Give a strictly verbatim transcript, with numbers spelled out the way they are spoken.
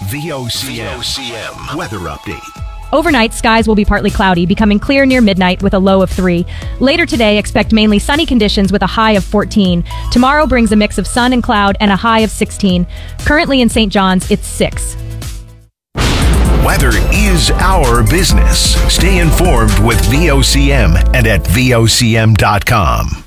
V O C M, V O C M weather update. Overnight, skies will be partly cloudy, becoming clear near midnight with a low of three. Later today, expect mainly sunny conditions with a high of fourteen. Tomorrow brings a mix of sun and cloud and a high of sixteen. Currently in Saint John's, it's six. Weather is our business. Stay informed with V O C M and at V O C M dot com.